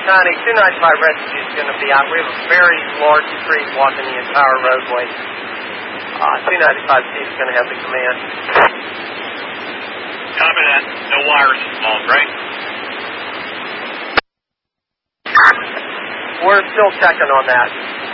Connie, 295 Rescue is going to be out. We have a very large tree blocking the entire roadway. 295C is going to have the command. Copy that. No wires involved, right? We're still checking on that.